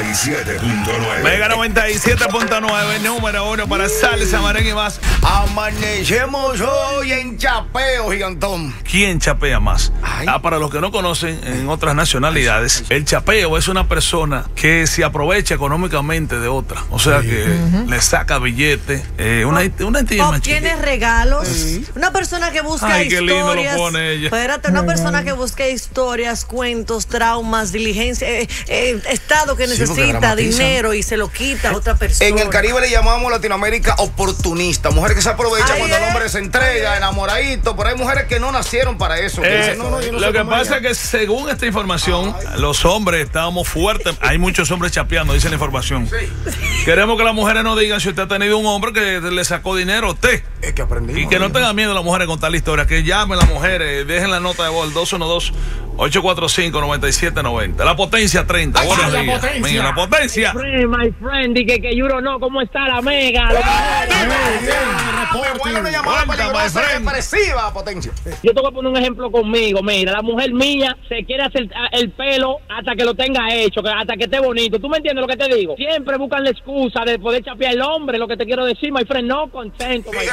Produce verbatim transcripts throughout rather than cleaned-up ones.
y siete punto nueve. Mega noventa y siete punto nueve, número uno para salsa, merengue y más. Amanecemos hoy en chapeo, gigantón. ¿Quién chapea más? Ay. Ah, para los que no conocen en otras nacionalidades, el chapeo es una persona que se aprovecha económicamente de otra. O sea que uh-huh. le saca billetes, eh, una, una entidad más obtiene chiquita. regalos. Sí. Una persona que busca Ay, qué historias. lindo lo pone ella. Espérate, una persona que busca historias, cuentos, traumas, diligencia, eh, eh, estado que Sí, necesita dinero y se lo quita a otra persona. En el Caribe le llamamos Latinoamérica oportunista. Mujeres que se aprovechan Ay, cuando el eh. hombre se entrega, enamoradito. Pero hay mujeres que no nacieron para eso. Que Eh, dicen, no, no, yo no lo sé que cómo pasa ella. es que según esta información, Ay. los hombres estamos fuertes. Hay muchos hombres chapeando, dice la información. Sí. Queremos que las mujeres nos digan si usted ha tenido un hombre que le sacó dinero a usted. Es que aprendimos. Y que no tengan miedo las mujeres a contar la historia. Que llamen las mujeres, dejen la nota de voz, dos uno dos, ocho cuatro cinco, nueve siete nueve cero. La potencia treinta. Ay, Buenos la días. potencia. Mira, la potencia. My friend, my friend, y que, que you don't know cómo está la mega. Lo que- Bueno, una llamada Cuenta, peligrosa my y friend. depresiva, potencia. Yo te voy a poner un ejemplo conmigo. Mira, la mujer mía se quiere hacer el pelo hasta que lo tenga hecho, que hasta que esté bonito. ¿Tú me entiendes lo que te digo? Siempre buscan la excusa de poder chapear el hombre. Lo que te quiero decir, my friend, no contento, my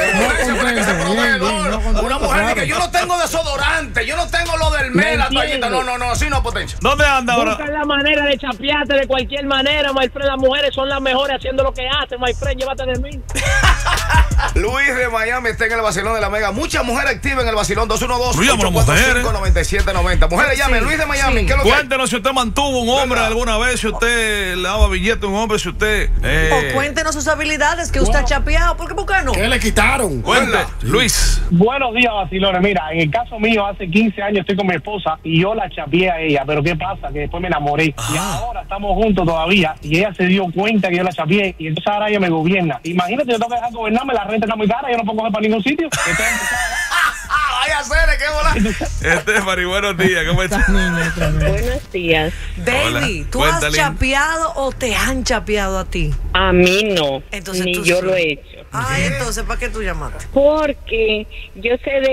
friend. Una mujer que yo no tengo desodorante, yo no tengo lo del mela, toallita. No, no, no, así no, potencia. ¿Dónde anda ahora? Buscan la manera de chapearte de cualquier manera, my friend. Las mujeres son las mejores haciendo lo que hacen, my friend. Llévate de mí. Luis de Miami está en el vacilón de la Mega. Muchas mujeres activas en el vacilón dos uno dos, Luis, ocho las cuatro cinco, mujeres. nueve siete nueve cero. Mujeres, llamen. Sí, Luis de Miami, sí. ¿qué es lo que hay? Cuéntenos si usted mantuvo un hombre ¿Verdad? alguna vez, si usted le daba billete a un hombre, si usted... Eh, O cuéntenos sus habilidades que usted ha chapeado. ¿Por qué, por qué no? ¿Qué le quitaron? Cuente, Luis. Buenos días, vacilones. Mira, en el caso mío, hace quince años estoy con mi esposa y yo la chapeé a ella, pero ¿qué pasa? Que después me enamoré. Ajá. Y ahora estamos juntos todavía y ella se dio cuenta que yo la chapeé y entonces ahora ella me gobierna. Imagínate, yo tengo que dejar gobernarme, la renta está muy cara, yo no puedo coger para ningún sitio. Ah, vaya a ser, qué bola. Estefany, buenos días, ¿cómo estás? Buenos días. Baby, Hola. ¿tú Cuéntale. has chapeado o te han chapeado a ti? A mí no, Entonces ni tú yo sí. lo he hecho. Ay, entonces, ¿para qué tú llamaste? Porque yo sé de